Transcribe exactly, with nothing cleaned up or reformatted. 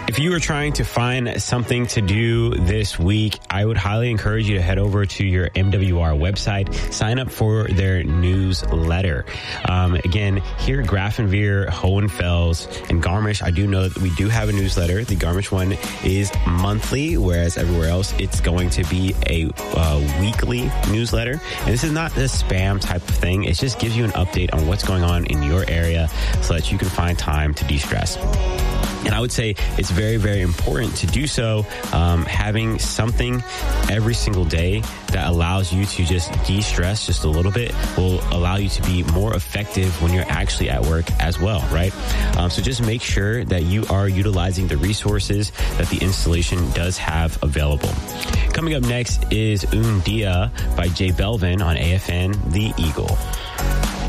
If you are trying to find something to do this week, I would highly encourage you to head over to your M W R website, sign up for their newsletter. Um, again, here at Grafenveer, Hohenfels, and Garmisch, I do know that we do have a newsletter. The Garmisch one is monthly, whereas everywhere else, it's going to be a uh, weekly newsletter. And this is not the spam type of thing. It just gives you an update on what's going on in your area so that you can find time to de-stress. And I would say it's very, very important to do so. Um, having something every single day that allows you to just de-stress just a little bit will allow you to be more effective when you're actually at work as well, right? Um, so just make sure that you are utilizing the resources that the installation does have available. Coming up next is Un Dia by Jay Belvin on A F N, The Eagle.